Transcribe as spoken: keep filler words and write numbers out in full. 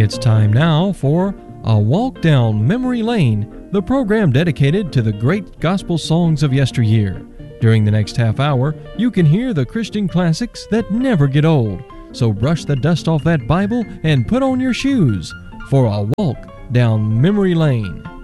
It's time now for A Walk Down Memory Lane, the program dedicated to the great gospel songs of yesteryear. During the next half hour, you can hear the Christian classics that never get old. So brush the dust off that Bible and put on your shoes for a walk down memory lane.